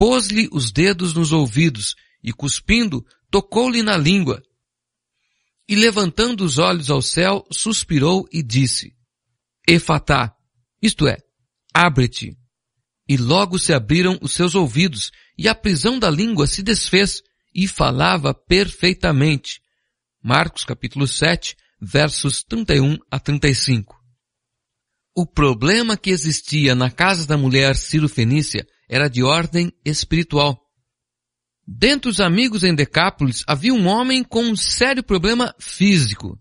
pôs-lhe os dedos nos ouvidos e, cuspindo, tocou-lhe na língua. E levantando os olhos ao céu, suspirou e disse: Efatá, isto é, abre-te. E logo se abriram os seus ouvidos, e a prisão da língua se desfez, e falava perfeitamente. Marcos capítulo 7, versos 31 a 35. O problema que existia na casa da mulher Ciro-fenícia era de ordem espiritual. Dentre os amigos em Decápolis havia um homem com um sério problema físico.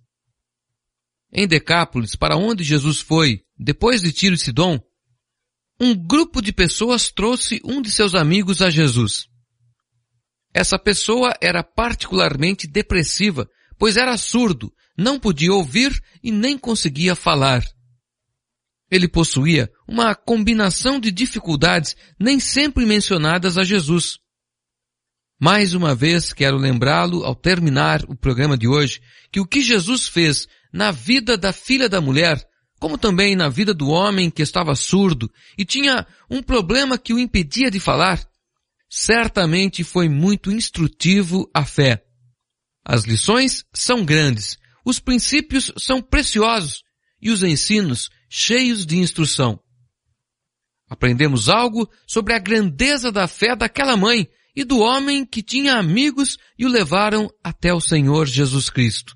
Em Decápolis, para onde Jesus foi, depois de Tiro e Sidom, um grupo de pessoas trouxe um de seus amigos a Jesus. Essa pessoa era particularmente depressiva, pois era surdo, não podia ouvir e nem conseguia falar. Ele possuía uma combinação de dificuldades nem sempre mencionadas a Jesus. Mais uma vez quero lembrá-lo, ao terminar o programa de hoje, que o que Jesus fez na vida da filha da mulher, como também na vida do homem que estava surdo e tinha um problema que o impedia de falar, certamente foi muito instrutivo à fé. As lições são grandes, os princípios são preciosos e os ensinos cheios de instrução. Aprendemos algo sobre a grandeza da fé daquela mãe e do homem que tinha amigos e o levaram até o Senhor Jesus Cristo.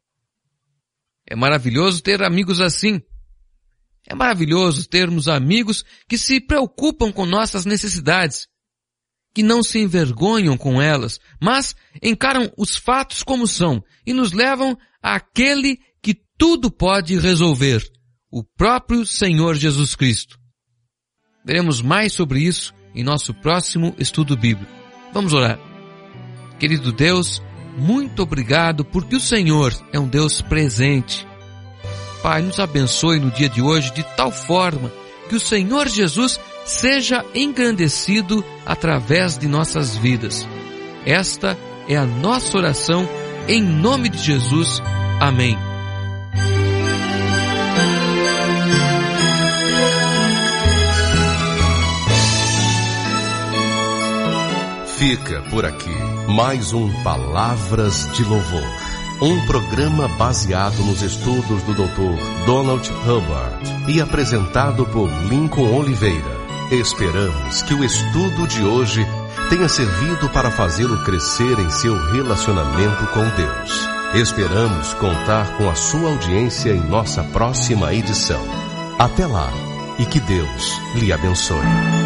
É maravilhoso ter amigos assim. É maravilhoso termos amigos que se preocupam com nossas necessidades, que não se envergonham com elas, mas encaram os fatos como são e nos levam àquele que tudo pode resolver, o próprio Senhor Jesus Cristo. Veremos mais sobre isso em nosso próximo estudo bíblico. Vamos orar. Querido Deus, muito obrigado porque o Senhor é um Deus presente. Pai, nos abençoe no dia de hoje de tal forma que o Senhor Jesus seja engrandecido através de nossas vidas. Esta é a nossa oração em nome de Jesus. Amém. Fica por aqui mais um Palavras de Louvor, um programa baseado nos estudos do Dr. Donald Hubbard e apresentado por Lincoln Oliveira. Esperamos que o estudo de hoje tenha servido para fazê-lo crescer em seu relacionamento com Deus. Esperamos contar com a sua audiência em nossa próxima edição. Até lá e que Deus lhe abençoe.